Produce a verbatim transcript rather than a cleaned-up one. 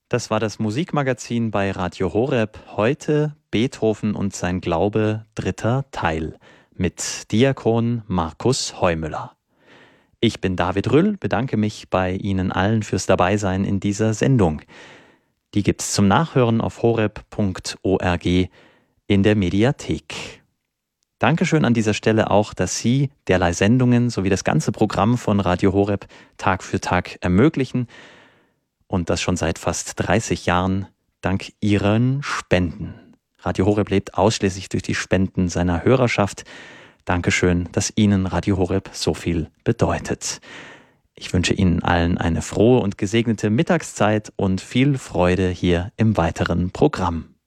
Das war das Musikmagazin bei Radio Horeb. Heute Beethoven und sein Glaube, dritter Teil, mit Diakon Markus Heumüller. Ich bin David Rüll, bedanke mich bei Ihnen allen fürs Dabeisein in dieser Sendung. Die gibt's zum Nachhören auf horeb punkt org in der Mediathek. Dankeschön an dieser Stelle auch, dass Sie derlei Sendungen sowie das ganze Programm von Radio Horeb Tag für Tag ermöglichen. Und das schon seit fast dreißig Jahren dank Ihren Spenden. Radio Horeb lebt ausschließlich durch die Spenden seiner Hörerschaft. Dankeschön, dass Ihnen Radio Horeb so viel bedeutet. Ich wünsche Ihnen allen eine frohe und gesegnete Mittagszeit und viel Freude hier im weiteren Programm.